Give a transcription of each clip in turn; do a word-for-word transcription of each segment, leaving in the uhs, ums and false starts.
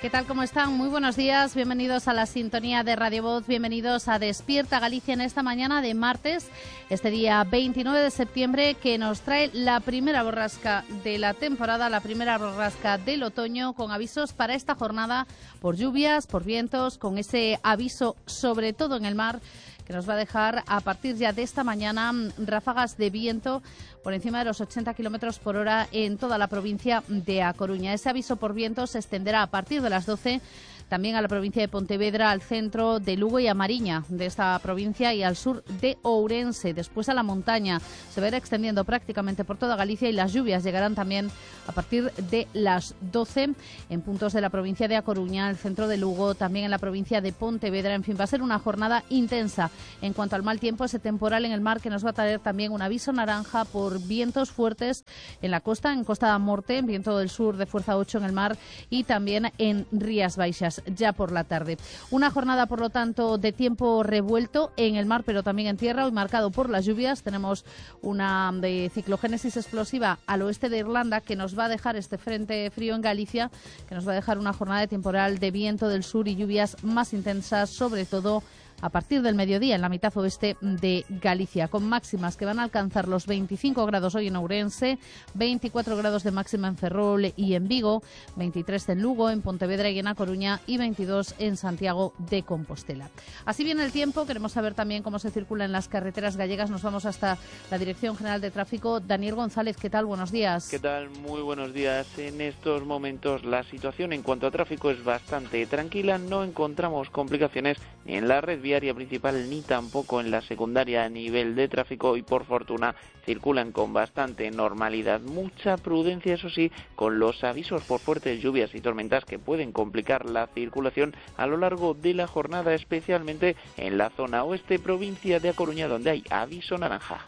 ¿qué tal? ¿Cómo están? Muy buenos días, bienvenidos a la sintonía de Radio Voz, bienvenidos a Despierta Galicia en esta mañana de martes, este día veintinueve de septiembre, que nos trae la primera borrasca de la temporada, la primera borrasca del otoño, con avisos para esta jornada por lluvias, por vientos, con ese aviso sobre todo en el mar, que nos va a dejar a partir ya de esta mañana ráfagas de viento por encima de los ochenta kilómetros por hora en toda la provincia de A Coruña. Ese aviso por viento se extenderá a partir de las doce también a la provincia de Pontevedra, al centro de Lugo y a Mariña de esta provincia y al sur de Ourense. Después a la montaña se va a ir extendiendo prácticamente por toda Galicia y las lluvias llegarán también a partir de las doce en puntos de la provincia de A Coruña, el centro de Lugo, también en la provincia de Pontevedra. En fin, va a ser una jornada intensa en cuanto al mal tiempo, ese temporal en el mar que nos va a traer también un aviso naranja por vientos fuertes en la costa, en Costa da Morte, viento del sur de fuerza ocho en el mar y también en Rías Baixas ya por la tarde. Una jornada, por lo tanto, de tiempo revuelto en el mar, pero también en tierra, hoy marcado por las lluvias. Tenemos una de ciclogénesis explosiva al oeste de Irlanda que nos va a dejar este frente frío en Galicia, que nos va a dejar una jornada de temporal de viento del sur y lluvias más intensas, sobre todo a partir del mediodía en la mitad oeste de Galicia, con máximas que van a alcanzar los veinticinco grados hoy en Ourense, veinticuatro grados de máxima en Ferrol y en Vigo, veintitrés en Lugo, en Pontevedra y en A Coruña y veintidós en Santiago de Compostela. Así viene el tiempo, queremos saber también cómo se circula en las carreteras gallegas. Nos vamos hasta la Dirección General de Tráfico. Daniel González, ¿qué tal? Buenos días. ¿Qué tal? Muy buenos días. En estos momentos la situación en cuanto a tráfico es bastante tranquila, no encontramos complicaciones ni en la red viaria principal ni tampoco en la secundaria a nivel de tráfico y por fortuna circulan con bastante normalidad. Mucha prudencia, eso sí, con los avisos por fuertes lluvias y tormentas que pueden complicar la circulación a lo largo de la jornada, especialmente en la zona oeste, provincia de A Coruña, donde hay aviso naranja.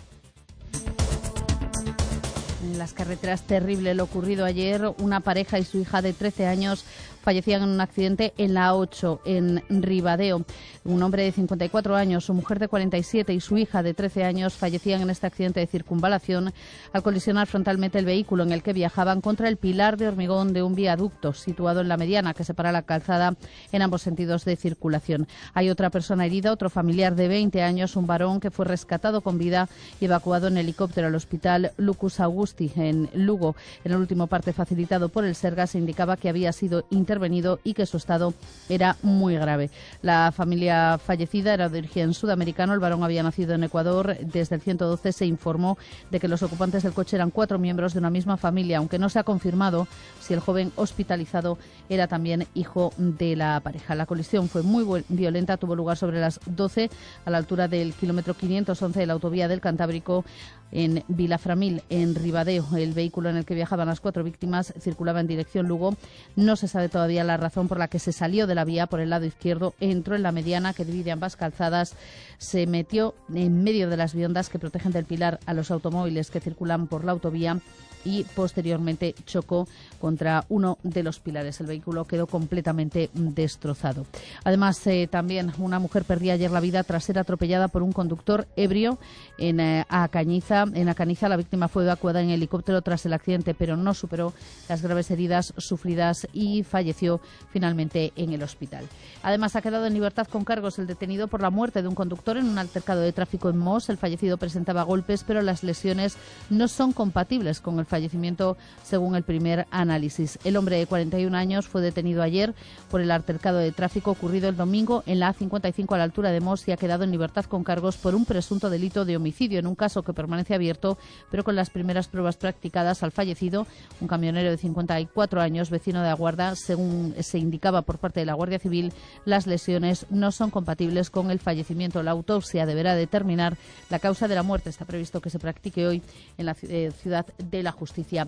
En las carreteras, terrible lo ocurrido ayer. Una pareja y su hija de trece años fallecían en un accidente en la A ocho, en Ribadeo. Un hombre de cincuenta y cuatro años, su mujer de cuarenta y siete y su hija de trece años fallecían en este accidente de circunvalación al colisionar frontalmente el vehículo en el que viajaban contra el pilar de hormigón de un viaducto situado en la mediana que separa la calzada en ambos sentidos de circulación. Hay otra persona herida, otro familiar de veinte años, un varón que fue rescatado con vida y evacuado en helicóptero al hospital Lucus Augusti en Lugo. En el último parte facilitado por el Sergas se indicaba que había sido intervenido y que su estado era muy grave. La familia fallecida era de origen sudamericano, el varón había nacido en Ecuador. Desde el ciento doce se informó de que los ocupantes del coche eran cuatro miembros de una misma familia, aunque no se ha confirmado si el joven hospitalizado era también hijo de la pareja. La colisión fue muy violenta, tuvo lugar sobre las doce a la altura del kilómetro quinientos once de la autovía del Cantábrico en Vilaframil, en Ribadeo. El vehículo en el que viajaban las cuatro víctimas circulaba en dirección Lugo. No se sabe todavía la razón por la que se salió de la vía por el lado izquierdo, entró en la mediana que divide ambas calzadas, se metió en medio de las viundas que protegen del pilar a los automóviles que circulan por la autovía y posteriormente chocó contra uno de los pilares. El vehículo quedó completamente destrozado. Además, eh, también una mujer perdía ayer la vida tras ser atropellada por un conductor ebrio en eh, Acañiza. En Acaniza la víctima fue evacuada en helicóptero tras el accidente, pero no superó las graves heridas sufridas y falleció finalmente en el hospital. Además, ha quedado en libertad con cargos el detenido por la muerte de un conductor en un altercado de tráfico en Mos. El fallecido presentaba golpes, pero las lesiones no son compatibles con el fallecimiento, según el primer análisis. El hombre de cuarenta y un años fue detenido ayer por el altercado de tráfico ocurrido el domingo en la A cincuenta y cinco a la altura de Mos y ha quedado en libertad con cargos por un presunto delito de homicidio, en un caso que permanece abierto, pero con las primeras pruebas practicadas al fallecido, un camionero de cincuenta y cuatro años, vecino de Aguarda. Según se indicaba por parte de la Guardia Civil, las lesiones no son compatibles con el fallecimiento. La autopsia deberá determinar la causa de la muerte. Está previsto que se practique hoy en la ciudad de la Justicia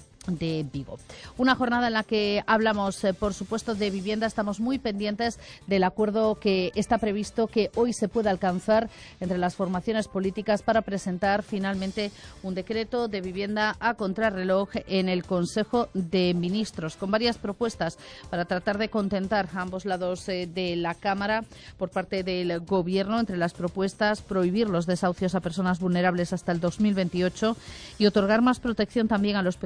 de Vigo. Una jornada en la que hablamos, eh, por supuesto, de vivienda. Estamos muy pendientes del acuerdo que está previsto que hoy se pueda alcanzar entre las formaciones políticas para presentar finalmente un decreto de vivienda a contrarreloj en el Consejo de Ministros, con varias propuestas para tratar de contentar a ambos lados eh, de la Cámara por parte del Gobierno. Entre las propuestas, prohibir los desahucios a personas vulnerables hasta el dos mil veintiocho y otorgar más protección también a los pequeños propietarios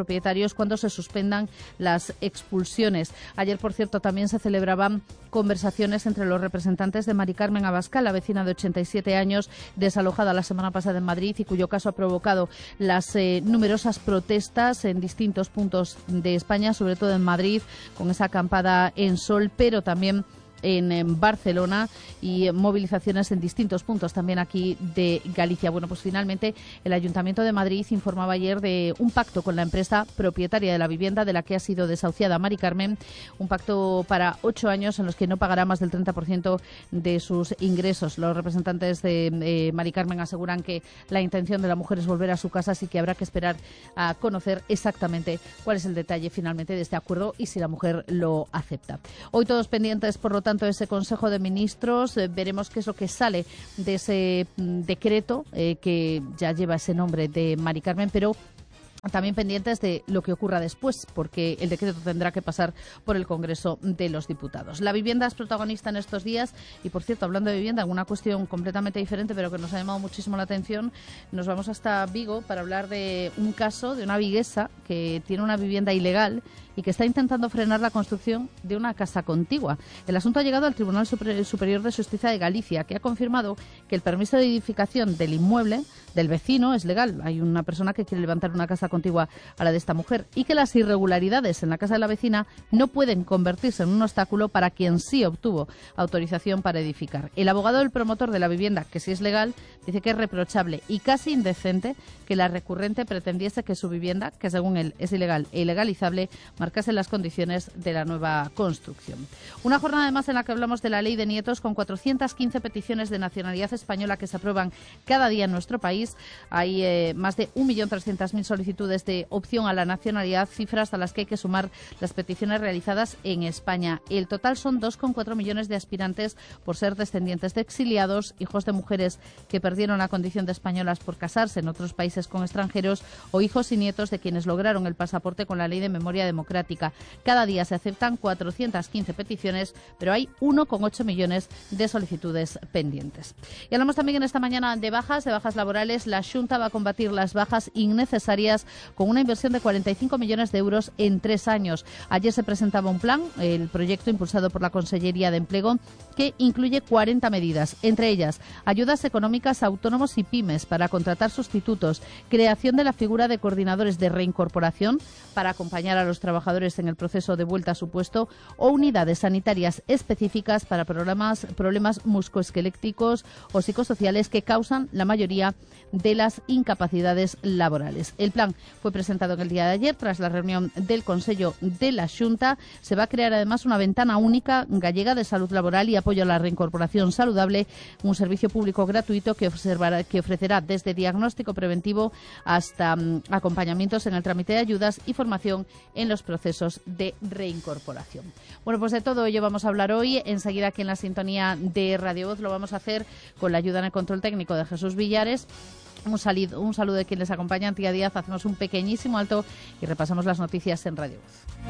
propietarios cuando se suspendan las expulsiones. Ayer, por cierto, también se celebraban conversaciones entre los representantes de Mari Carmen Abascal, la vecina de ochenta y siete años, desalojada la semana pasada en Madrid y cuyo caso ha provocado las eh, numerosas protestas en distintos puntos de España, sobre todo en Madrid, con esa acampada en Sol, pero también En, en Barcelona y movilizaciones en distintos puntos también aquí de Galicia. Bueno, pues finalmente el Ayuntamiento de Madrid informaba ayer de un pacto con la empresa propietaria de la vivienda de la que ha sido desahuciada Mari Carmen, un pacto para ocho años en los que no pagará más del treinta por ciento de sus ingresos. Los representantes de eh, Mari Carmen aseguran que la intención de la mujer es volver a su casa, así que habrá que esperar a conocer exactamente cuál es el detalle finalmente de este acuerdo y si la mujer lo acepta. Hoy todos pendientes, por lo tanto, ese Consejo de Ministros, eh, veremos qué es lo que sale de ese mm, decreto eh, que ya lleva ese nombre de Mari Carmen, pero también pendientes de lo que ocurra después, porque el decreto tendrá que pasar por el Congreso de los Diputados. La vivienda es protagonista en estos días y, por cierto, hablando de vivienda, una cuestión completamente diferente, pero que nos ha llamado muchísimo la atención, nos vamos hasta Vigo para hablar de un caso de una viguesa que tiene una vivienda ilegal y que está intentando frenar la construcción de una casa contigua. El asunto ha llegado al Tribunal Superior de Justicia de Galicia, que ha confirmado que el permiso de edificación del inmueble del vecino es legal. Hay una persona que quiere levantar una casa contigua a la de esta mujer y que las irregularidades en la casa de la vecina no pueden convertirse en un obstáculo para quien sí obtuvo autorización para edificar. El abogado del promotor de la vivienda, que sí es legal, dice que es reprochable y casi indecente que la recurrente pretendiese que su vivienda, que según él es ilegal e ilegalizable, marcase las condiciones de la nueva construcción. Una jornada además en la que hablamos de la ley de nietos, con cuatrocientas quince peticiones de nacionalidad española que se aprueban cada día en nuestro país. Hay eh, más de un millón trescientas mil solicitudes de opción a la nacionalidad, cifras a las que hay que sumar las peticiones realizadas en España. El total son dos coma cuatro millones de aspirantes por ser descendientes de exiliados, hijos de mujeres que perdieron la condición de españolas por casarse en otros países con extranjeros o hijos y nietos de quienes lograron el pasaporte con la Ley de Memoria Democrática. Cada día se aceptan cuatrocientas quince peticiones, pero hay uno coma ocho millones de solicitudes pendientes. Y hablamos también en esta mañana de bajas, de bajas laborales. La Xunta va a combatir las bajas innecesarias con una inversión de cuarenta y cinco millones de euros en tres años. Ayer se presentaba un plan, el proyecto impulsado por la Consellería de Empleo, que incluye cuarenta medidas, entre ellas ayudas económicas a autónomos y pymes para contratar sustitutos, creación de la figura de coordinadores de reincorporación para acompañar a los trabajadores en el proceso de vuelta a su puesto, o unidades sanitarias específicas para problemas, problemas musculoesqueléticos o psicosociales que causan la mayoría de las incapacidades laborales. El plan fue presentado en el día de ayer tras la reunión del Consejo de la Xunta. Se va a crear además una ventana única gallega de salud laboral y apoyo a la reincorporación saludable, un servicio público gratuito que, observará, que ofrecerá desde diagnóstico preventivo hasta um, acompañamientos en el trámite de ayudas y formación en los procesos de reincorporación. Bueno, pues de todo ello vamos a hablar hoy. Enseguida aquí en la sintonía de Radio Voz lo vamos a hacer con la ayuda en el control técnico de Jesús Villares. Un saludo, un saludo de quien les acompaña, Antía Díaz. Hacemos un pequeñísimo alto y repasamos las noticias en Radio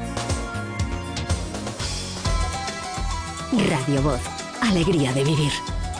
Voz. Radio Voz. Alegría de vivir.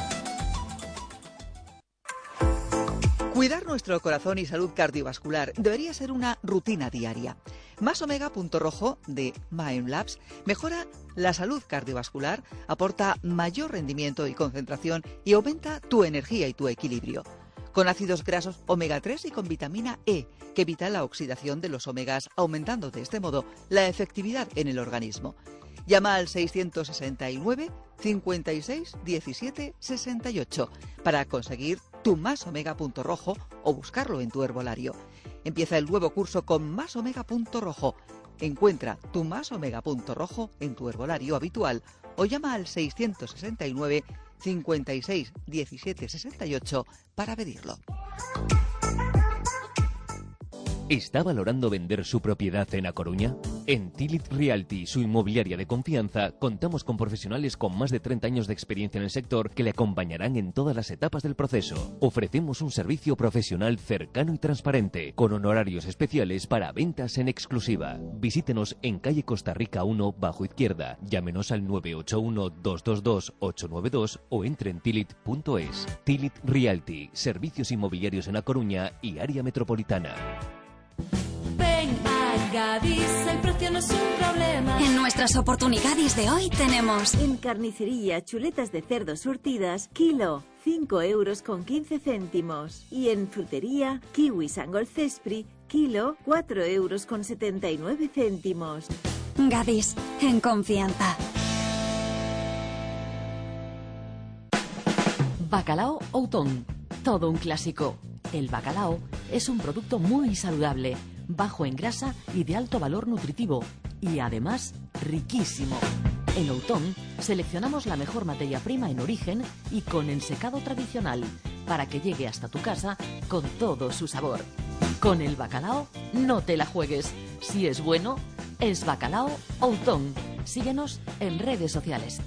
Cuidar nuestro corazón y salud cardiovascular debería ser una rutina diaria. Más Omega Punto Rojo de Maem Labs mejora la salud cardiovascular, aporta mayor rendimiento y concentración y aumenta tu energía y tu equilibrio. Con ácidos grasos omega tres y con vitamina E, que evita la oxidación de los omegas, aumentando de este modo la efectividad en el organismo. Llama al seiscientos sesenta y nueve, cincuenta y seis, diecisiete, sesenta y ocho para conseguir tu Más Omega Punto Rojo o buscarlo en tu herbolario. Empieza el nuevo curso con Más Omega Punto Rojo. Encuentra tu Más Omega Punto Rojo en tu herbolario habitual o llama al seiscientos sesenta y nueve, cincuenta y seis, diecisiete, sesenta y ocho para pedirlo. ¿Está valorando vender su propiedad en A Coruña? En Tilit Realty, su inmobiliaria de confianza, contamos con profesionales con más de treinta años de experiencia en el sector que le acompañarán en todas las etapas del proceso. Ofrecemos un servicio profesional cercano y transparente, con honorarios especiales para ventas en exclusiva. Visítenos en calle Costa Rica uno, bajo izquierda. Llámenos al nueve ocho uno, dos dos dos, ocho nueve dos o entre en tilit punto es. Tilit Realty, servicios inmobiliarios en A Coruña y área metropolitana. Ven a Gadis el precio no es un problema. En nuestras oportunidades de hoy tenemos... En carnicería, chuletas de cerdo surtidas, kilo, cinco euros con quince céntimos. Y en frutería, kiwis Angol Cespri, kilo, cuatro euros con setenta y nueve céntimos. Gadis, en confianza. Bacalao Outón, todo un clásico. El bacalao es un producto muy saludable, bajo en grasa y de alto valor nutritivo, y además riquísimo. En Outón seleccionamos la mejor materia prima en origen y con ensecado tradicional, para que llegue hasta tu casa con todo su sabor. Con el bacalao no te la juegues. Si es bueno, es Bacalao Outón. Síguenos en redes sociales.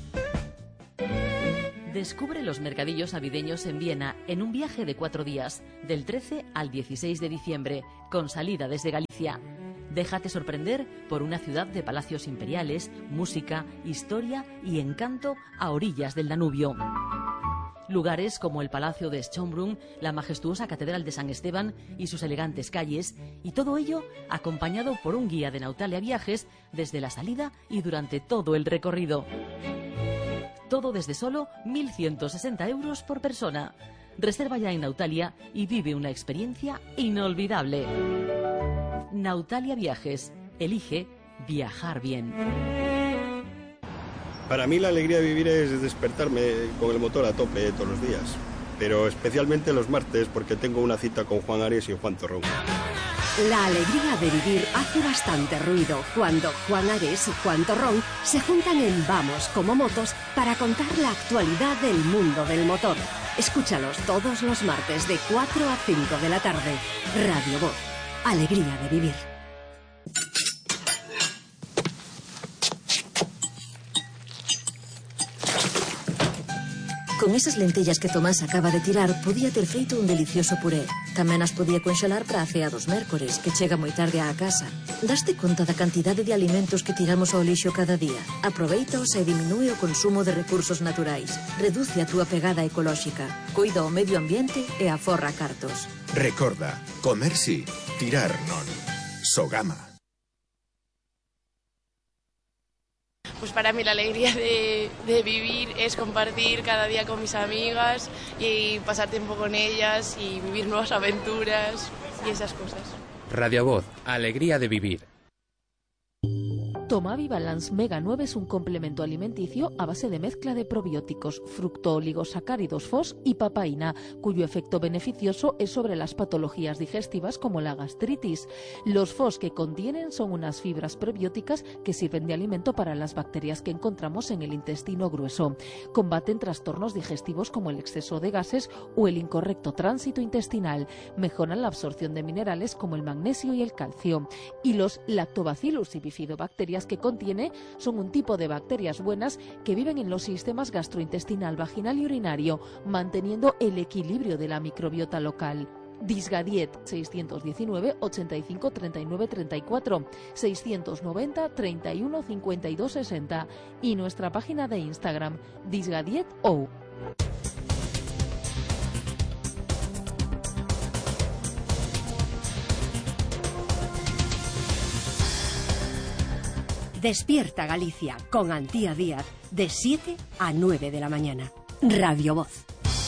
Descubre los mercadillos navideños en Viena en un viaje de cuatro días, del trece al dieciséis de diciembre, con salida desde Galicia. Déjate sorprender por una ciudad de palacios imperiales, música, historia y encanto a orillas del Danubio. Lugares como el Palacio de Schönbrunn, la majestuosa Catedral de San Esteban y sus elegantes calles, y todo ello acompañado por un guía de Nautalia Viajes desde la salida y durante todo el recorrido. Todo desde solo mil ciento sesenta euros por persona. Reserva ya en Nautalia y vive una experiencia inolvidable. Nautalia Viajes. Elige viajar bien. Para mí la alegría de vivir es despertarme con el motor a tope todos los días. Pero especialmente los martes porque tengo una cita con Juan Ares y Juan Torrón. La alegría de vivir hace bastante ruido cuando Juan Ares y Juan Torrón se juntan en Vamos como Motos para contar la actualidad del mundo del motor. Escúchalos todos los martes de cuatro a cinco de la tarde. Radio Voz. Alegría de vivir. Con esas lentellas que Tomás acaba de tirar, podía ter feito un delicioso puré. Tamén as podía conxelar para a cea dos mércores, que chega moi tarde á casa. Daste conta da cantidade de alimentos que tiramos ao lixo cada día? Aproveitaos e diminúe o consumo de recursos naturais. Reduce a túa pegada ecolóxica. Cuida o medio ambiente e aforra cartos. Recorda, comer sí, tirar non. Sogama. Pues para mí la alegría de, de vivir es compartir cada día con mis amigas y pasar tiempo con ellas y vivir nuevas aventuras y esas cosas. Radio Voz, alegría de vivir. Tomavi Balance Mega nueve es un complemento alimenticio a base de mezcla de probióticos, fructooligosacáridos F O S y papaína, cuyo efecto beneficioso es sobre las patologías digestivas como la gastritis. Los F O S que contienen son unas fibras prebióticas que sirven de alimento para las bacterias que encontramos en el intestino grueso. Combaten trastornos digestivos como el exceso de gases o el incorrecto tránsito intestinal. Mejoran la absorción de minerales como el magnesio y el calcio. Y los lactobacillus y bifidobacterias que contiene son un tipo de bacterias buenas que viven en los sistemas gastrointestinal, vaginal y urinario, manteniendo el equilibrio de la microbiota local. Disgadiet seiscientos diecinueve, ochenta y cinco, treinta y nueve, treinta y cuatro, seiscientos noventa, treinta y uno, cincuenta y dos, sesenta y nuestra página de Instagram disgadietou. Despierta Galicia con Antía Díaz de siete a nueve de la mañana. Radio Voz.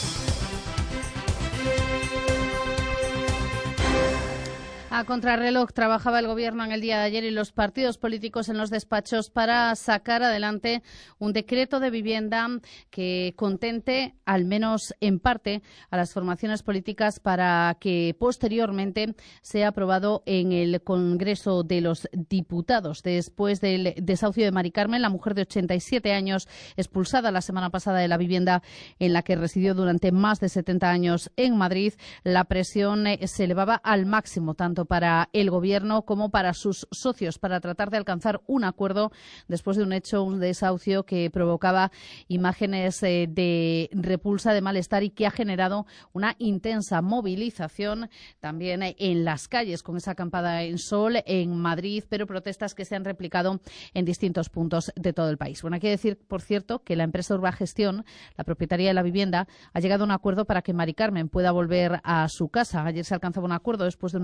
A contrarreloj trabajaba el Gobierno en el día de ayer y los partidos políticos en los despachos para sacar adelante un decreto de vivienda que contente, al menos en parte, a las formaciones políticas para que posteriormente sea aprobado en el Congreso de los Diputados. Después del desahucio de Mari Carmen, la mujer de ochenta y siete años expulsada la semana pasada de la vivienda en la que residió durante más de setenta años en Madrid, la presión se elevaba al máximo, tanto para el Gobierno como para sus socios, para tratar de alcanzar un acuerdo después de un hecho, un desahucio que provocaba imágenes eh, de repulsa, de malestar y que ha generado una intensa movilización también eh, en las calles, con esa acampada en Sol, en Madrid, pero protestas que se han replicado en distintos puntos de todo el país. Bueno, hay que decir, por cierto, que la empresa Urbagestión, la propietaria de la vivienda, ha llegado a un acuerdo para que Mari Carmen pueda volver a su casa. Ayer se alcanzaba un acuerdo después de una reunión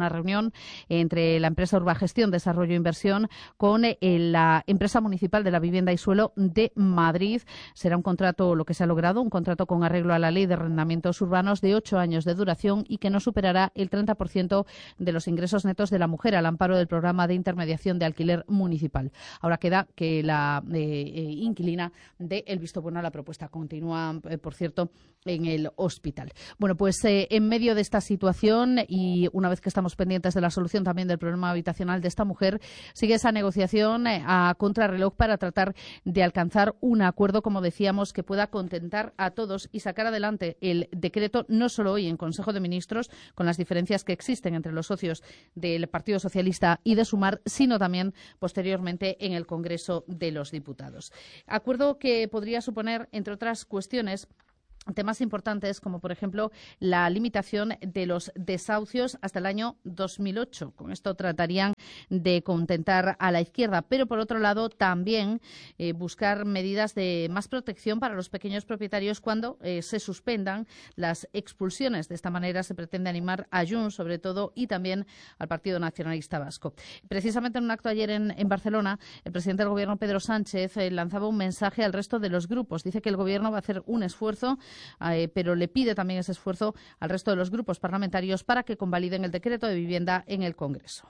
colaboración entre la empresa Urbagestión Desarrollo e Inversión con eh, la empresa municipal de la vivienda y suelo de Madrid. Será un contrato, lo que se ha logrado, un contrato con arreglo a la ley de arrendamientos urbanos de ocho años de duración y que no superará el treinta por ciento de los ingresos netos de la mujer al amparo del programa de intermediación de alquiler municipal. Ahora queda que la eh, eh, inquilina dé el visto bueno a la propuesta. Continúa, eh, por cierto, en el hospital. Bueno, pues eh, en medio de esta situación y una vez que estamos pendientes de la solución también del problema habitacional de esta mujer, sigue esa negociación eh, a contrarreloj para tratar de alcanzar un acuerdo, como decíamos, que pueda contentar a todos y sacar adelante el decreto, no solo hoy en Consejo de Ministros, con las diferencias que existen entre los socios del Partido Socialista y de Sumar, sino también posteriormente en el Congreso de los Diputados. Acuerdo que podría suponer, entre otras cuestiones, temas importantes como, por ejemplo, la limitación de los desahucios hasta el año dos mil ocho. Con esto tratarían de contentar a la izquierda, pero, por otro lado, también eh, buscar medidas de más protección para los pequeños propietarios cuando eh, se suspendan las expulsiones. De esta manera se pretende animar a Junts, sobre todo, y también al Partido Nacionalista Vasco. Precisamente en un acto ayer en, en Barcelona, el presidente del Gobierno, Pedro Sánchez, eh, lanzaba un mensaje al resto de los grupos. Dice que el Gobierno va a hacer un esfuerzo, Eh, pero le pide también ese esfuerzo al resto de los grupos parlamentarios para que convaliden el decreto de vivienda en el Congreso.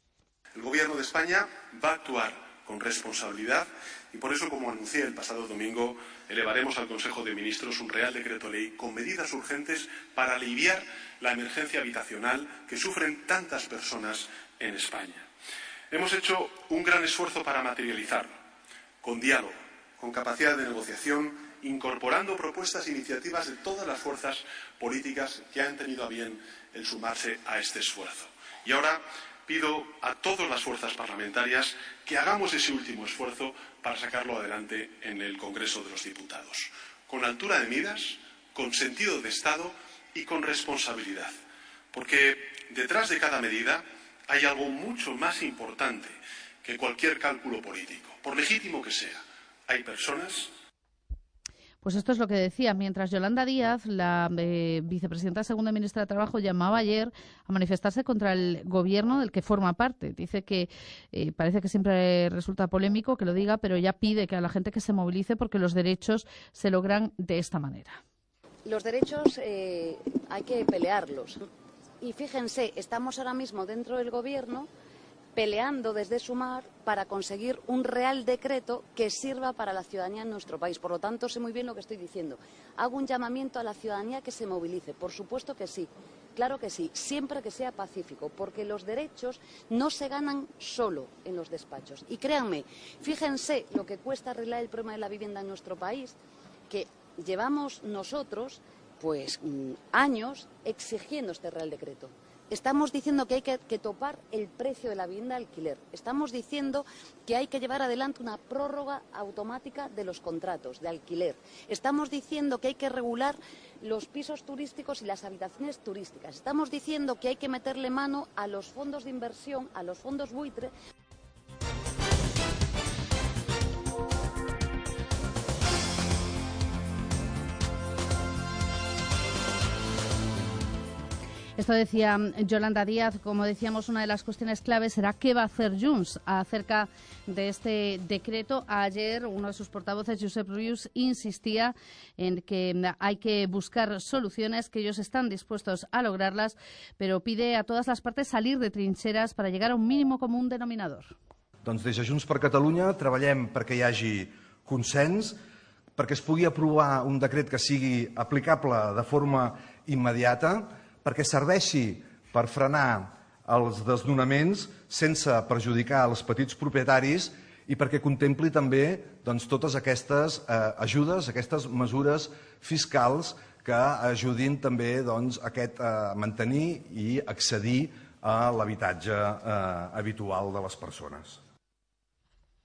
El Gobierno de España va a actuar con responsabilidad y por eso, como anuncié el pasado domingo, elevaremos al Consejo de Ministros un Real Decreto Ley con medidas urgentes para aliviar la emergencia habitacional que sufren tantas personas en España. Hemos hecho un gran esfuerzo para materializarlo, con diálogo, con capacidad de negociación, incorporando propuestas e iniciativas de todas las fuerzas políticas que han tenido a bien el sumarse a este esfuerzo. Y ahora pido a todas las fuerzas parlamentarias que hagamos ese último esfuerzo para sacarlo adelante en el Congreso de los Diputados, con altura de miras, con sentido de Estado y con responsabilidad. Porque detrás de cada medida hay algo mucho más importante que cualquier cálculo político, por legítimo que sea. Hay personas. Pues esto es lo que decía. Mientras Yolanda Díaz, la eh, vicepresidenta segunda ministra de Trabajo, llamaba ayer a manifestarse contra el gobierno del que forma parte. Dice que eh, parece que siempre resulta polémico que lo diga, pero ya pide que a la gente que se movilice porque los derechos se logran de esta manera. Los derechos eh, hay que pelearlos. Y fíjense, estamos ahora mismo dentro del gobierno peleando desde Sumar para conseguir un real decreto que sirva para la ciudadanía en nuestro país. Por lo tanto, sé muy bien lo que estoy diciendo. Hago un llamamiento a la ciudadanía que se movilice. Por supuesto que sí, claro que sí, siempre que sea pacífico, porque los derechos no se ganan solo en los despachos. Y créanme, fíjense lo que cuesta arreglar el problema de la vivienda en nuestro país, que llevamos nosotros pues años exigiendo este real decreto. Estamos diciendo que hay que, que topar el precio de la vivienda de alquiler. Estamos diciendo que hay que llevar adelante una prórroga automática de los contratos de alquiler. Estamos diciendo que hay que regular los pisos turísticos y las habitaciones turísticas. Estamos diciendo que hay que meterle mano a los fondos de inversión, a los fondos buitre. Esto decía Yolanda Díaz. Como decíamos, una de las cuestiones claves será qué va a hacer Junts acerca de este decreto. Ayer uno de sus portavoces, Josep Rius, insistía en que hay que buscar soluciones, que ellos están dispuestos a lograrlas, pero pide a todas las partes salir de trincheras para llegar a un mínimo común denominador. Doncs des de Junts per Catalunya treballem perquè hi hagi consens, perquè es pugui aprovar un decret que sigui aplicable de forma immediata, perquè serveixi per frenar els desnonaments sense perjudicar els petits propietaris i perquè contempli també doncs, totes aquestes eh, ajudes, aquestes mesures fiscals que ajudin també doncs, a aquest, eh, mantenir i accedir a l'habitatge eh, habitual de les persones.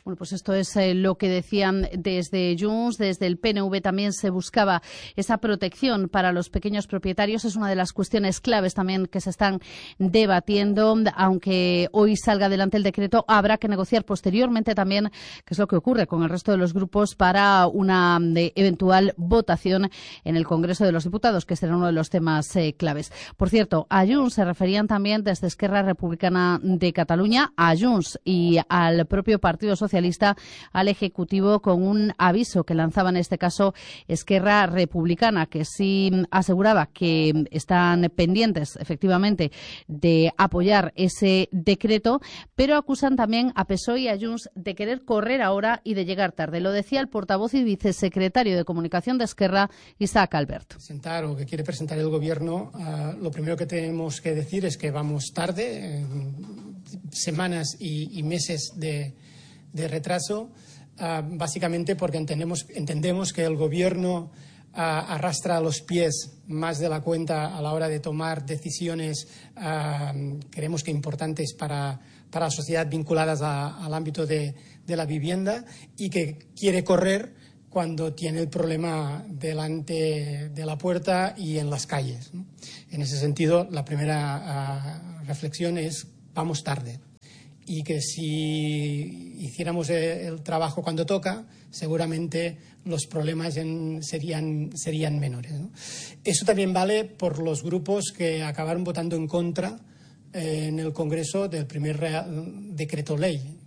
Bueno, pues esto es eh, lo que decían desde Junts, desde el P N V también se buscaba esa protección para los pequeños propietarios. Es una de las cuestiones claves también que se están debatiendo. Aunque hoy salga adelante el decreto, habrá que negociar posteriormente también qué es lo que ocurre con el resto de los grupos para una de eventual votación en el Congreso de los Diputados, que será uno de los temas eh, claves. Por cierto, a Junts se referían también desde Esquerra Republicana de Cataluña, a Junts y al propio Partido Socialista, al Ejecutivo, con un aviso que lanzaba en este caso Esquerra Republicana, que sí aseguraba que están pendientes efectivamente de apoyar ese decreto, pero acusan también a P S O E y a Junts de querer correr ahora y de llegar tarde. Lo decía el portavoz y vicesecretario de Comunicación de Esquerra, Isaac Albert. Presentar o que quiere presentar el Gobierno, uh, lo primero que tenemos que decir es que vamos tarde, eh, semanas y, y meses de de retraso, uh, básicamente porque entendemos, entendemos que el Gobierno uh, arrastra a los pies más de la cuenta a la hora de tomar decisiones, uh, creemos que importantes para, para la sociedad vinculadas a, al ámbito de, de la vivienda, y que quiere correr cuando tiene el problema delante de la puerta y en las calles, ¿no? En ese sentido, la primera uh, reflexión es: vamos tarde. Y que si hiciéramos el trabajo cuando toca, seguramente los problemas en, serían, serían menores, ¿no? Eso también vale por los grupos que acabaron votando en contra eh, en el Congreso del primer real, decreto ley.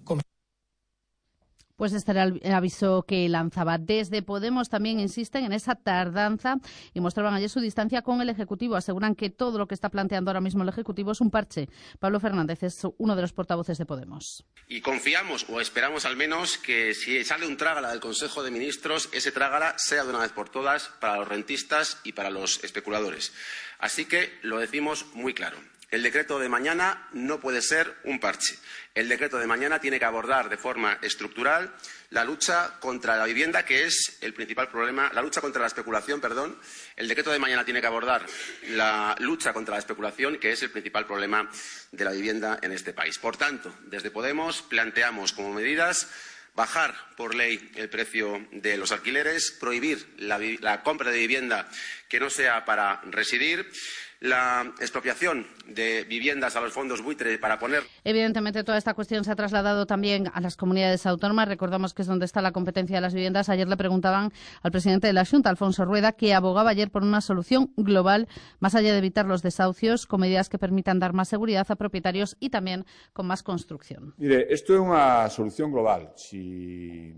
Pues este era el aviso que lanzaba. Desde Podemos también insisten en esa tardanza y mostraban ayer su distancia con el Ejecutivo. Aseguran que todo lo que está planteando ahora mismo el Ejecutivo es un parche. Pablo Fernández es uno de los portavoces de Podemos. Y confiamos, o esperamos al menos, que si sale un trágala del Consejo de Ministros, ese trágala sea de una vez por todas para los rentistas y para los especuladores. Así que lo decimos muy claro. El decreto de mañana no puede ser un parche. El decreto de mañana tiene que abordar de forma estructural la lucha contra la vivienda, que es el principal problema, la lucha contra la especulación, perdón. El decreto de mañana tiene que abordar la lucha contra la especulación, que es el principal problema de la vivienda en este país. Por tanto, desde Podemos planteamos como medidas bajar por ley el precio de los alquileres, prohibir la, la compra de vivienda que no sea para residir, la expropiación de viviendas a los fondos buitre para poner. Evidentemente, toda esta cuestión se ha trasladado también a las comunidades autónomas. Recordamos que es donde está la competencia de las viviendas. Ayer le preguntaban al presidente de la Xunta, Alfonso Rueda, que abogaba ayer por una solución global, más allá de evitar los desahucios, con medidas que permitan dar más seguridad a propietarios y también con más construcción. Mire, isto é unha solución global. Si,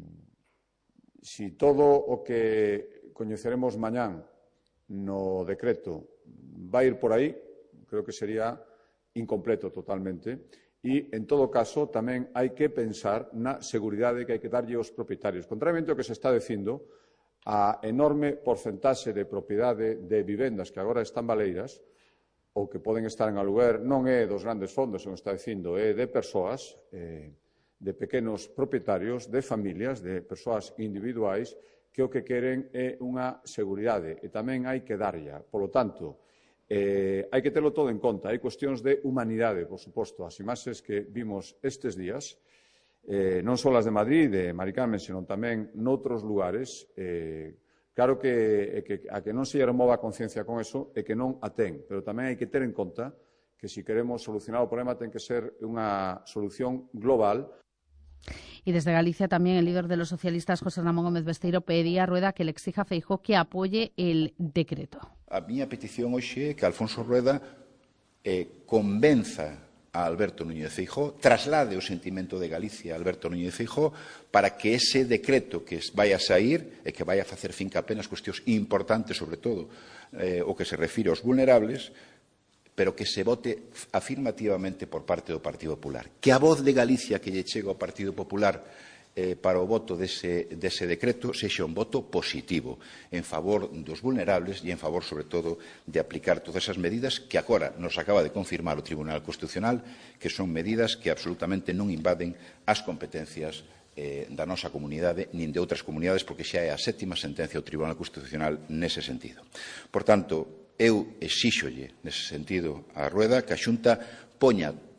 si todo o que coñeceremos mañán no decreto va a ir por aí, creo que sería incompleto totalmente. E, en todo caso, tamén hai que pensar na seguridade que hai que darlle aos propietarios. Contrariamente ao que se está dicindo, a enorme porcentaxe de propiedade de vivendas que agora están baleiras ou que poden estar en aluguer non é dos grandes fondos, como está dicindo, é de persoas, eh, de pequenos propietarios, de familias, de persoas individuais, que o que queren é unha seguridade e tamén hai que darlla. Polo tanto, Eh, hai que telo todo en conta. Hai cuestións de humanidade, por suposto. As imaxes que vimos estes días, eh, non só as de Madrid, de Mari Carmen, senón tamén noutros lugares, eh, claro que, que a que non se lle remova a conciencia con eso e que non a ten. Pero tamén hai que ter en conta que se queremos solucionar o problema ten que ser unha solución global. Y desde Galicia también el líder de los socialistas, José Ramón Gómez Besteiro, pedía a Rueda que le exija a Feijóo que apoye el decreto. A miña petición hoxe é que Alfonso Rueda eh, convenza a Alberto Núñez Feijóo, traslade o sentimento de Galicia a Alberto Núñez Feijóo para que ese decreto que vai a sair e que vai a facer finca apenas cuestións importantes, sobre todo eh, o que se refire aos vulnerables, pero que se vote afirmativamente por parte do Partido Popular. Que a voz de Galicia que lle chega ao Partido Popular eh, para o voto dese, dese decreto sexa un voto positivo en favor dos vulnerables e en favor, sobre todo, de aplicar todas esas medidas que agora nos acaba de confirmar o Tribunal Constitucional, que son medidas que absolutamente non invaden as competencias eh, da nosa comunidade nin de outras comunidades, porque xa é a sétima sentencia do Tribunal Constitucional nese sentido. Por tanto, eu exíxolle, nese sentido, a Rueda, que a Xunta poña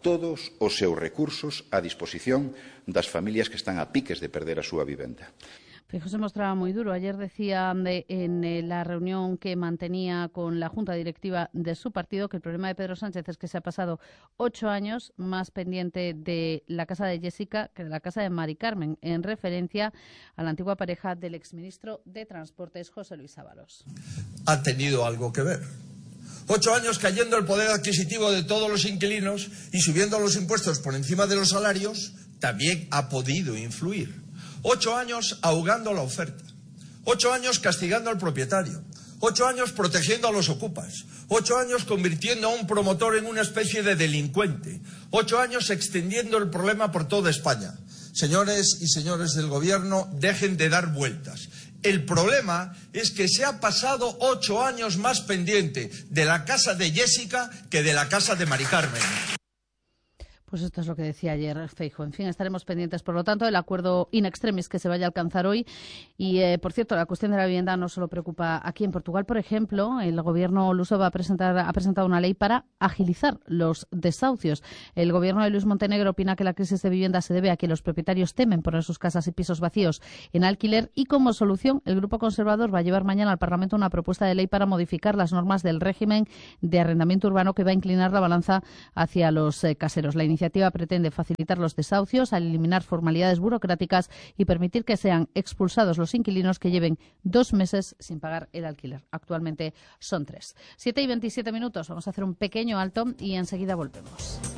todos os seus recursos a disposición das familias que están a piques de perder a súa vivenda. Feijóo se mostraba muy duro. Ayer decía de, en eh, la reunión que mantenía con la Junta Directiva de su partido que el problema de Pedro Sánchez es que se ha pasado ocho años más pendiente de la casa de Jessica que de la casa de Mari Carmen, en referencia a la antigua pareja del exministro de Transportes, José Luis Ábalos. Ha tenido algo que ver. Ocho años cayendo el poder adquisitivo de todos los inquilinos y subiendo los impuestos por encima de los salarios también ha podido influir. Ocho años ahogando la oferta. Ocho años castigando al propietario. Ocho años protegiendo a los ocupas. Ocho años convirtiendo a un promotor en una especie de delincuente. Ocho años extendiendo el problema por toda España. Señores y señores del Gobierno, dejen de dar vueltas. El problema es que se ha pasado ocho años más pendiente de la casa de Jessica que de la casa de Mari Carmen. Pues esto es lo que decía ayer Feijóo. En fin, estaremos pendientes, por lo tanto, del acuerdo in extremis que se vaya a alcanzar hoy. Y, eh, por cierto, la cuestión de la vivienda no solo preocupa aquí. En Portugal, por ejemplo, el gobierno luso va a presentar, ha presentado una ley para agilizar los desahucios. El gobierno de Luis Montenegro opina que la crisis de vivienda se debe a que los propietarios temen poner sus casas y pisos vacíos en alquiler. Y como solución, el Grupo Conservador va a llevar mañana al Parlamento una propuesta de ley para modificar las normas del régimen de arrendamiento urbano que va a inclinar la balanza hacia los eh, caseros. La iniciativa La iniciativa pretende facilitar los desahucios al eliminar formalidades burocráticas y permitir que sean expulsados los inquilinos que lleven dos meses sin pagar el alquiler. Actualmente son tres. Siete y veintisiete minutos. Vamos a hacer un pequeño alto y enseguida volvemos.